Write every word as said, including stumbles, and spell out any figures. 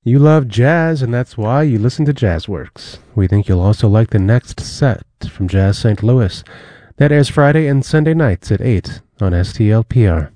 You love jazz, and that's why you listen to JazzWorks. We think you'll also like the next set from Jazz Saint Louis. That airs Friday and Sunday nights at eight on S T L P R.